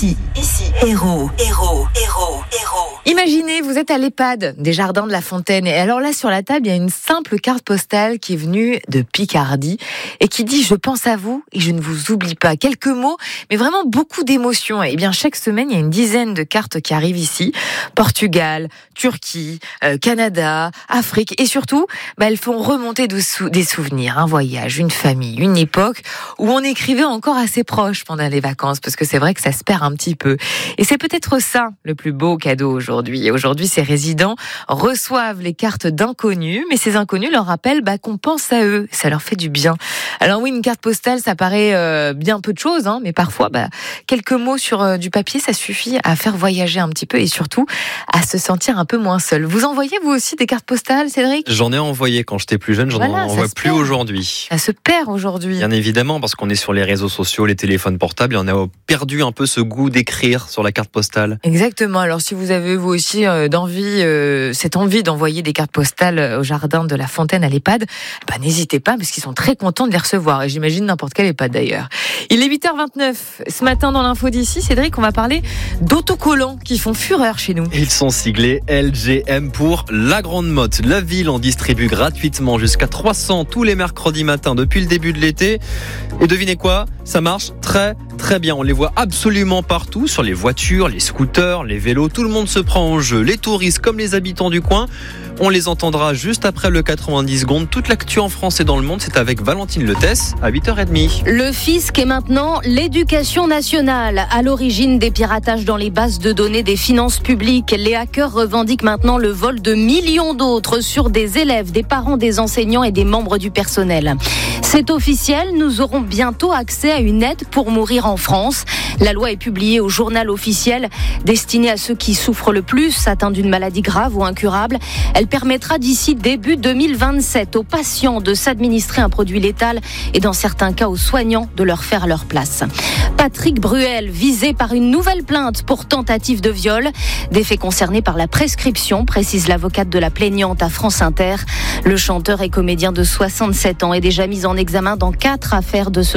Ici, héros. Imaginez, vous êtes à l'EHPAD des Jardins de la Fontaine. Et alors là, sur la table, il y a une simple carte postale qui est venue de Picardie et qui dit « Je pense à vous et je ne vous oublie pas ». Quelques mots, mais vraiment beaucoup d'émotions. Et bien, chaque semaine, il y a une dizaine de cartes qui arrivent ici. Portugal, Turquie, Canada, Afrique. Et surtout, elles font remonter des souvenirs, un voyage, une famille, une époque où on écrivait encore à ses proches pendant les vacances. Parce que c'est vrai que ça se perd un petit peu. Et c'est peut-être ça le plus beau cadeau aujourd'hui. Et aujourd'hui, ces résidents reçoivent les cartes d'inconnus, mais ces inconnus leur rappellent qu'on pense à eux. Ça leur fait du bien. Alors oui, une carte postale, ça paraît bien peu de choses, mais parfois, quelques mots sur du papier, ça suffit à faire voyager un petit peu et surtout à se sentir un peu moins seul. Vous envoyez vous aussi des cartes postales, Cédric ? J'en ai envoyé quand j'étais plus jeune, j'en envoie plus aujourd'hui. Ça se perd aujourd'hui. Bien évidemment, parce qu'on est sur les réseaux sociaux, les téléphones portables, et on a perdu un peu ce goût d'écrire sur la carte postale. Exactement. Alors si vous avez vous aussi cette envie d'envoyer des cartes postales au jardin de la Fontaine à l'EHPAD, n'hésitez pas parce qu'ils sont très contents de les recevoir. Et j'imagine n'importe quel EHPAD d'ailleurs. Il est 8h29. Ce matin dans l'info d'ici, Cédric, on va parler d'autocollants qui font fureur chez nous. Ils sont siglés LGM pour La Grande Motte. La ville en distribue gratuitement jusqu'à 300 tous les mercredis matins depuis le début de l'été. Et devinez quoi ? Ça marche très très bien. On les voit absolument partout, sur les voitures, les scooters, les vélos. Tout le monde se prend en jeu. Les touristes comme les habitants du coin. On les entendra juste après le 90 secondes. Toute l'actu en France et dans le monde, c'est avec Valentine Letès à 8h30. Le fisc est maintenant l'éducation nationale. À l'origine des piratages dans les bases de données des finances publiques, les hackers revendiquent maintenant le vol de millions d'autres sur des élèves, des parents, des enseignants et des membres du personnel. C'est officiel, nous aurons bientôt accès à une aide pour mourir en France. La loi est publiée au journal officiel, destinée à ceux qui souffrent le plus, atteints d'une maladie grave ou incurable. Elle permettra d'ici début 2027 aux patients de s'administrer un produit létal et dans certains cas aux soignants de leur faire leur place. Patrick Bruel, visé par une nouvelle plainte pour tentative de viol. Des faits concernés par la prescription, précise l'avocate de la plaignante à France Inter. Le chanteur et comédien de 67 ans est déjà mis en examen dans 4 affaires de ce